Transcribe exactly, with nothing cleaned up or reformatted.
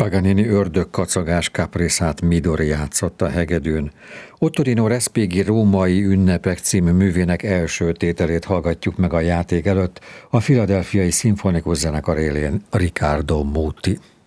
Paganini ördögkacagás Caprisát Midori játszott a hegedűn. Ottorino Respighi Római ünnepek című művének első tételét hallgatjuk meg a játék előtt, a Philadelphiai Szimfonikus Zenekar élén Riccardo Muti.